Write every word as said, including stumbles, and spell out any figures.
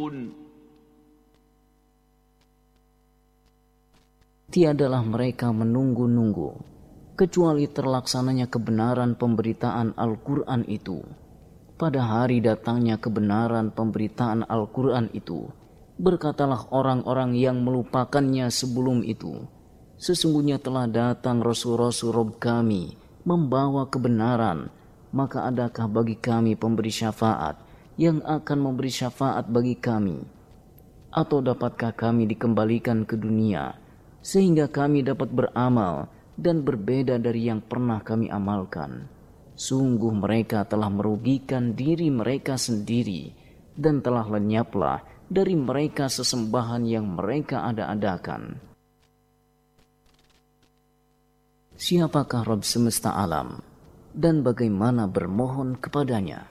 Tiadalah mereka menunggu-nunggu, kecuali terlaksananya kebenaran pemberitaan Al-Quran itu. Pada hari datangnya kebenaran pemberitaan Al-Quran itu, berkatalah orang-orang yang melupakannya sebelum itu, sesungguhnya telah datang Rasul-Rasul Rabb kami membawa kebenaran, maka adakah bagi kami pemberi syafaat yang akan memberi syafaat bagi kami? Atau dapatkah kami dikembalikan ke dunia sehingga kami dapat beramal dan berbeda dari yang pernah kami amalkan? Sungguh mereka telah merugikan diri mereka sendiri dan telah lenyaplah dari mereka sesembahan yang mereka ada-adakan. Siapakah Rabb semesta alam dan bagaimana bermohon kepadanya?